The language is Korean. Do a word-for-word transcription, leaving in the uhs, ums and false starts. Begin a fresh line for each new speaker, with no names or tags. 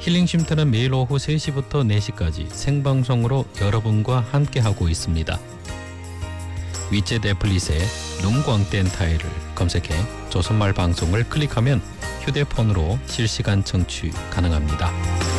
힐링쉼터는 매일 오후 세 시부터 네 시까지 생방송으로 여러분과 함께하고 있습니다. 위챗 애플릿에 눈광땡 타일을 검색해 조선말 방송을 클릭하면 휴대폰으로 실시간 청취 가능합니다.